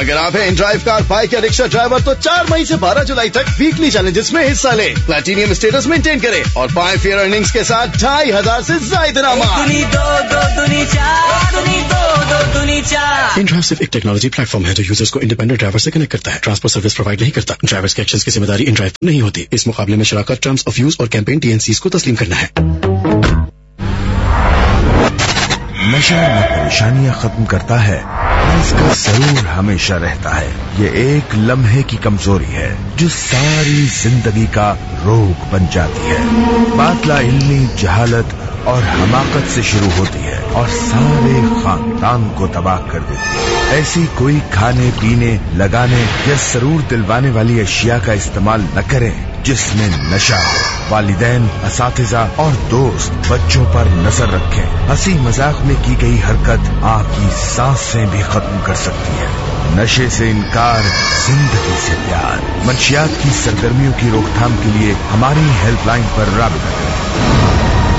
अगर आप हैं ड्राइव कार, बाइक या रिक्शा ड्राइवर तो 4 मई से 12 जुलाई तक वीकली चैलेंजेस में हिस्सा लें, प्लैटिनियम स्टेटस मेंटेन करें और पाएं फेयर अर्निंग्स के साथ 2500 से ज्यादा इनाम। InDrive सिर्फ एक टेक्नोलॉजी प्लेटफॉर्म है जो यूजर्स को इंडिपेंडेंट ड्राइवर से कनेक्ट करता है, ट्रांसपोर्ट सर्विस प्रोवाइड नहीं करता। ड्राइवर्स के एक्शंस की जिम्मेदारी InDrive नहीं होती। इस मुकाबले में शराकत, टर्म्स ऑफ यूज और कैंपेन TNCs को तस्लीम करना है। नशा न परेशानियां खत्म करता है, इसका जरूर हमेशा रहता है। ये एक लम्हे की कमजोरी है जो सारी जिंदगी का रोग बन जाती है। बातला इल्मी, जहालत और हमाकत से शुरू होती है और सारे खानदान को तबाह कर देती है। ऐसी कोई खाने, पीने, लगाने या सरूर दिलवाने वाली अशिया का इस्तेमाल न करें जिसमें नशा हो। वालिदैन, असातिज़ा और दोस्त बच्चों पर नजर रखें। हंसी मजाक में की गई हरकत आपकी सांसें भी खत्म कर सकती है। नशे से इनकार, जिंदगी से प्यार। मंशियात की सरगर्मियों की रोकथाम के लिए हमारी हेल्पलाइन पर राबिता करें।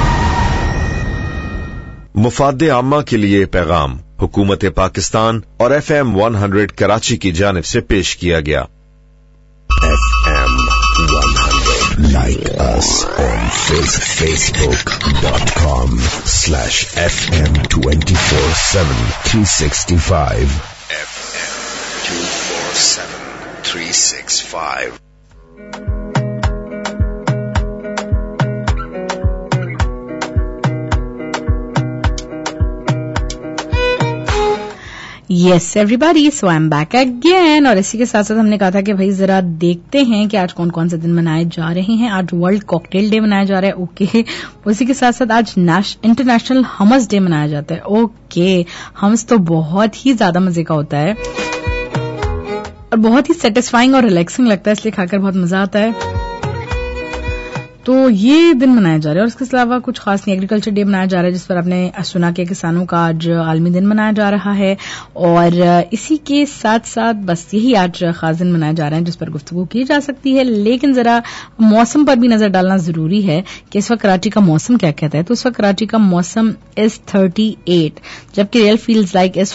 मुफादे आम्मा के लिए पैगाम हुकूमत पाकिस्तान और FM 100 कराची की जानिब से पेश किया गया। FM 100. Like us on Facebook.com/FM 24/7 365. FM 24/7 365. Yes, everybody, so I'm back again. और इसी के साथ साथ हमने कहा था कि भाई जरा देखते हैं कि आज कौन कौन से दिन मनाए जा रहे हैं। आज वर्ल्ड कॉकटेल डे मनाया जा रहा है, ओके। उसी के साथ साथ आज इंटरनेशनल हमस डे मनाया जाता है, ओके। हमस तो बहुत ही ज्यादा मजे का होता है और बहुत ही सेटिस्फाइंग और रिलैक्सिंग लगता है, इसलिए खाकर बहुत मजा आता है। तो ये दिन मनाया जा रहा है और इसके अलावा कुछ खास नहीं। एग्रीकल्चर डे मनाया जा रहा है जिस पर आपने सुना कि किसानों का आज आलमी दिन मनाया जा रहा है और इसी के साथ साथ बस यही आज खास दिन मनाया जा रहा है जिस पर गुफ्तगू की जा सकती है। लेकिन जरा मौसम पर भी नजर डालना जरूरी है कि इस वक्त कराची का मौसम क्या कहता है। तो इस वक्त कराची का मौसम इज 38 जबकि real feels like is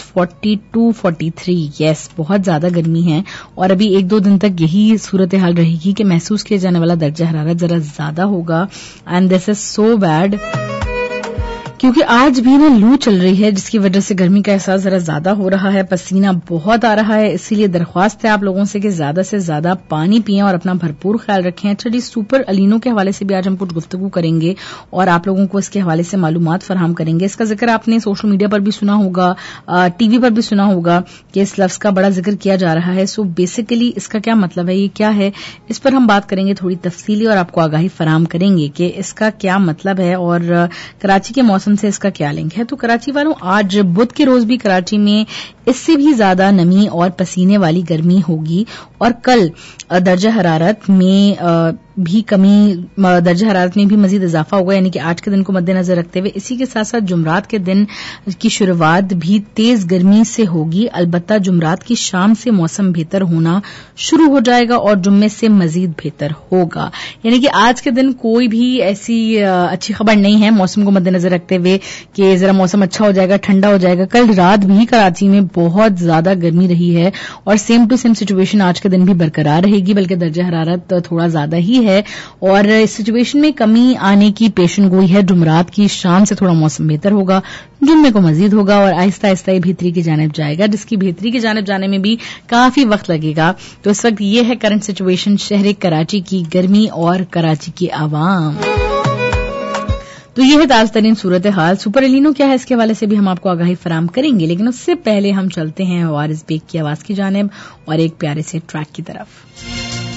42-43। Yes, बहुत ज्यादा गर्मी है और अभी 1-2 दिन तक यही सूरत हाल रहेगी कि महसूस किया जाने वाला दर्जा हरारत जरा ज्यादा होगा। And this is so bad क्योंकि आज भी ना लू चल रही है जिसकी वजह से गर्मी का एहसास जरा ज्यादा हो रहा है, पसीना बहुत आ रहा है। इसीलिए दरख्वास्त है आप लोगों से कि ज्यादा से ज्यादा पानी पिएं और अपना भरपूर ख्याल रखें। अच्छा जी, सुपर अलीनो के हवाले से भी आज हम कुछ गुफ्तगू करेंगे और आप लोगों को इसके हवाले से मालूमात फराहम करेंगे। इसका जिक्र आपने सोशल मीडिया पर भी सुना होगा, टीवी पर भी सुना होगा कि इस लफ्ज का बड़ा जिक्र किया जा रहा है। सो बेसिकली इसका क्या मतलब है, ये क्या है, इस पर हम बात करेंगे थोड़ी तफसीली और आपको आगाही फराहम करेंगे कि इसका क्या मतलब है और कराची के मौसम से इसका क्या लिंक है। तो कराची वालों, आज बुध के रोज भी कराची में इससे भी ज्यादा नमी और पसीने वाली गर्मी होगी और कल दर्जा हरारत में भी कमी, दर्जा हरारत में भी मजीद इजाफा होगा, यानी कि आज के दिन को मद्देनजर रखते हुए। इसी के साथ साथ जुमरात के दिन की शुरुआत भी तेज गर्मी से होगी। अलबत्ता जुमरात की शाम से मौसम बेहतर होना शुरू हो जाएगा और जुम्मे से मजीद बेहतर होगा, यानी कि आज के दिन कोई भी ऐसी अच्छी खबर नहीं है मौसम को मद्देनजर रखते हुए कि जरा मौसम अच्छा हो जाएगा, ठंडा हो जाएगा। कल रात भी कराची में बहुत ज्यादा गर्मी रही है और सेम टू सेम सिचुएशन आज के दिन भी बरकरार रहेगी, बल्कि दर्जा हरारत थोड़ा ज्यादा ही है और इस सिचुएशन में कमी आने की पेशनगोई है। जुमरात की शाम से थोड़ा मौसम बेहतर होगा, जुम्मे को मजीद होगा और आहिस्ता आहिस्ता ये बेहतरी की जानिब जाएगा, जिसकी बेहतरी की जानिब जाने में भी काफी वक्त लगेगा। तो इस वक्त ये है करंट सिचुएशन शहर कराची की गर्मी और कराची की आवाम। तो ये है ताज़ा तरीन सूरत हाल। सुपर एलिनो क्या है, इसके हवाले से भी हम आपको आगाही फराम करेंगे, लेकिन उससे पहले हम चलते हैं वारिस बेग की आवाज की जानिब और एक प्यारे से ट्रैक की तरफ।